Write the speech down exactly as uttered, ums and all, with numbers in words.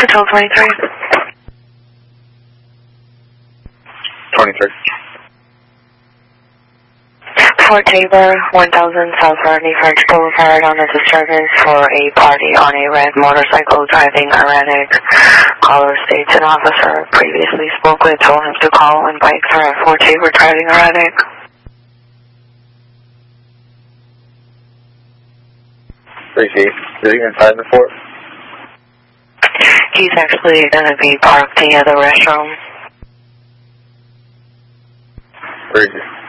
Hotel twenty-three. twenty-three. Fort Tabor, one thousand South Rodney French Boulevard on a disturbance for a party on a red motorcycle driving erratic. Caller states an officer previously spoke with told him to call when bikes are at Fort Tabor driving erratic. Appreciate it. Is he inside the fort? He's actually going to be parked near the restroom. Where is he?